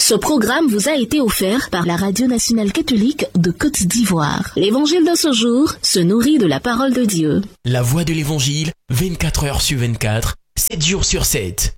Ce programme vous a été offert par la Radio nationale catholique de Côte d'Ivoire. L'évangile de ce jour se nourrit de la parole de Dieu. La voix de l'évangile, 24 heures sur 24, 7 jours sur 7.